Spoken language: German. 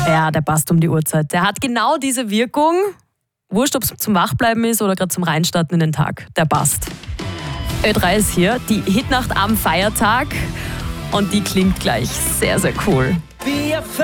Ja, der passt um die Uhrzeit. Der hat genau diese Wirkung. Wurscht, ob es zum Wachbleiben ist oder gerade zum Reinstarten in den Tag. Der passt. Ö3 ist hier, die Hitnacht am Feiertag. Und die klingt gleich sehr, sehr cool.